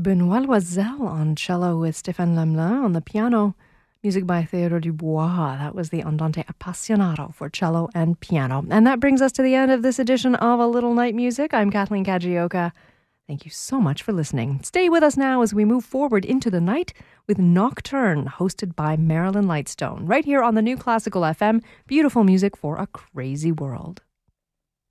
Benoît Loisel on cello with Stéphane Lemelin on the piano. Music by Théodore Dubois. That was the Andante Appassionato for cello and piano. And that brings us to the end of this edition of A Little Night Music. I'm Kathleen Kajioka. Thank you so much for listening. Stay with us now as we move forward into the night with Nocturne, hosted by Marilyn Lightstone, right here on the New Classical FM. Beautiful music for a crazy world.